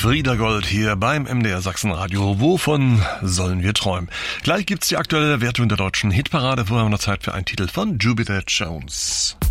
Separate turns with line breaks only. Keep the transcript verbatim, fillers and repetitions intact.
Frieda Gold hier beim M D R Sachsenradio. Wovon sollen wir träumen? Gleich gibt's die aktuelle Wertung der deutschen Hitparade. Vorher haben wir noch Zeit für einen Titel von Jupiter Jones.